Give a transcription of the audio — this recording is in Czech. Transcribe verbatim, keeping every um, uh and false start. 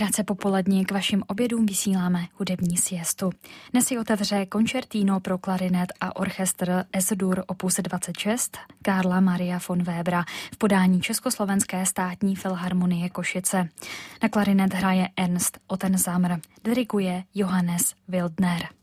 Krátce popolední k vašim obědům vysíláme hudební siestu. Dnes si otevře koncertino pro klarinet a orchestr Es-dur opus dvacet šest Karla Maria von Webera v podání Československé státní filharmonie Košice. Na klarinet hraje Ernst Ottensammer, diriguje Johannes Wildner.